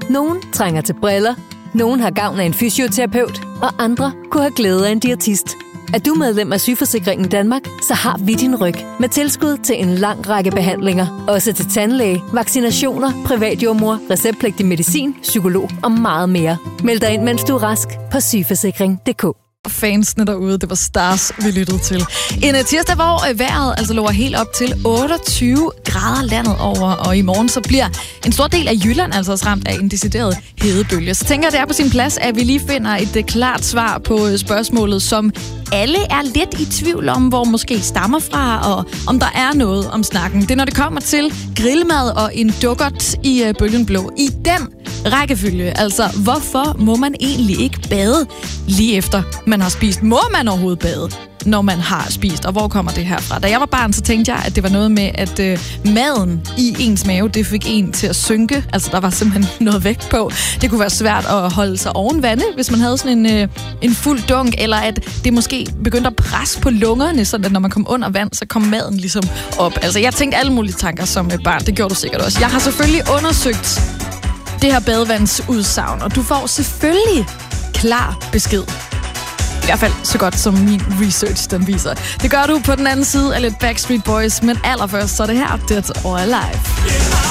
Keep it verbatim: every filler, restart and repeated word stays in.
Nogen trænger til briller, nogen har gavn af en fysioterapeut, og andre kunne have glæde af en diætist. Er du medlem af Sygeforsikringen Danmark, så har vi din ryg med tilskud til en lang række behandlinger. Også til tandlæge, vaccinationer, privatjordmor, receptpligtig medicin, psykolog og meget mere. Meld dig ind, mens du er rask på sygeforsikring punktum d k. Fansene derude, det var Stars, vi lyttede til. En tirsdag, hvor vejret altså lover helt op til otteogtyve grader landet over, og i morgen så bliver en stor del af Jylland altså også ramt af en decideret hedebølge. Så tænker jeg, det er på sin plads, at vi lige finder et klart svar på spørgsmålet, som alle er lidt i tvivl om, hvor måske stammer fra, og om der er noget om snakken. Det er, når det kommer til grillmad og en dukkert i uh, bølgen blå. I den rækkefølge, altså hvorfor må man egentlig ikke bade lige efter man har spist? Må man overhovedet bade, når man har spist? Og hvor kommer det her fra? Da jeg var barn, så tænkte jeg, at det var noget med, at øh, maden i ens mave, det fik en til at synke. Altså, der var simpelthen noget vægt på. Det kunne være svært at holde sig oven vande, hvis man havde sådan en, øh, en fuld dunk, eller at det måske begyndte at presse på lungerne, så at når man kom under vand, så kom maden ligesom op. Altså, jeg tænkte alle mulige tanker som et barn. Det gjorde du sikkert også. Jeg har selvfølgelig undersøgt det her badevandsudsagn, og du får selvfølgelig klar besked. I hvert fald så godt som min research, den viser. Det gør du på den anden side af lidt Backstreet Boys, men allerførst så er det her, Dead or Alive.